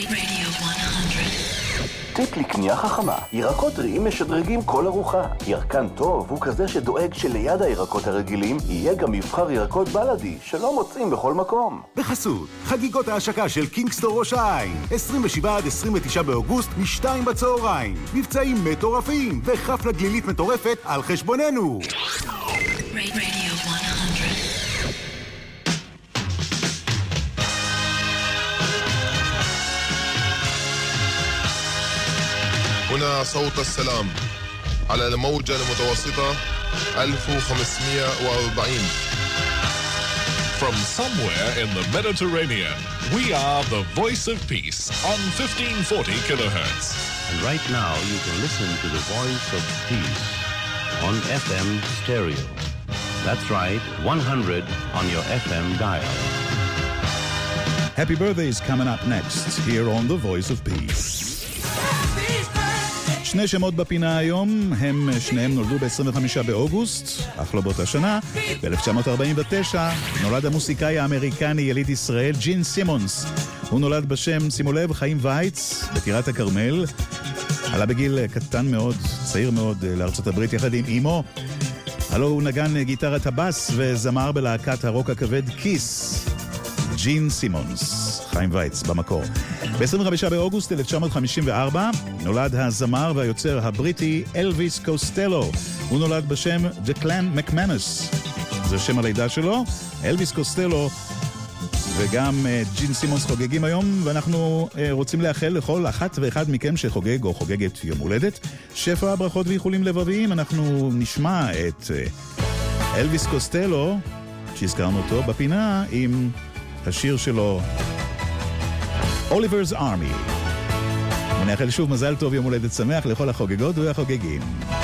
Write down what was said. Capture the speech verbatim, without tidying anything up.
טיפ לקנייה חכמה. ירקות טריים משדרגים כל ארוחה. ירקן טוב הוא כזה שדואג שליד הירקות הרגילים יהיה גם מבחר ירקות בלדי שלא מוצאים בכל מקום. בחסות, חגיגות ההשקה של קינגסטור ראש העין. עשרים ושבעה עד עשרים ותשעה באוגוסט משתיים בצהריים. מבצעים מטורפים וחפלה גלילית מטורפת על חשבוננו. هنا صوت السلام على الموجة المتوسطة ألف وخمسمائة وأربعين. From somewhere in the Mediterranean, we are the Voice of Peace on fifteen forty kilohertz. And right now you can listen to the Voice of Peace on F M stereo. That's right, one hundred on your F M dial. Happy birthday is coming up next here on the Voice of Peace. שני שמות בפינה היום, הם שניהם נולדו ב-עשרים וחמישה באוגוסט, אך לא באותה שנה. ב-אלף תשע מאות ארבעים ותשע נולד המוסיקאי האמריקני יליד ישראל ג'ין סימונס. הוא נולד בשם, שימו לב, חיים וייץ, בטירת הכרמל. עלה בגיל קטן מאוד, צעיר מאוד, לארצות הברית יחד עם אמו. הלו הוא נגן גיטרת הבאס וזמר בלהקת הרוק הכבד כיס. ג'ין סימונס, חיים וייץ במקור. ב-עשרים וחמישה באוגוסט אלף תשע מאות חמישים וארבע נולד הזמר והיוצר הבריטי אלוויס קוסטלו. הוא נולד בשם דקלן מקמנוס, זה שם הלידה שלו. אלוויס קוסטלו וגם uh, ג'ין סימונס חוגגים היום, ואנחנו uh, רוצים לאחל לכל אחת ואחד מכם שחוגג או חוגגת יום הולדת שפע ברכות ואיחולים לבביים. אנחנו נשמע את uh, אלוויס קוסטלו שהזכרנו אותו בפינה עם השיר שלו Oliver's Army. ונאחל שוב מזל טוב, יום הולדת שמח לכל החוגגות והחוגגים.